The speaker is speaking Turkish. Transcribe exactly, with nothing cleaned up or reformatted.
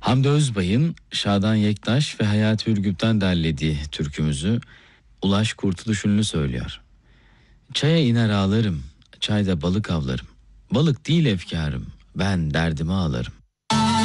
Hamdi Özbay'ın Şadan Yektaş ve Hayati Ürgüp'ten derlediği türkümüzü Ulaş Kurtuluş Ünlü söylüyor. Çaya iner ağlarım, çayda balık avlarım. Balık değil efkarım, ben derdimi ağlarım.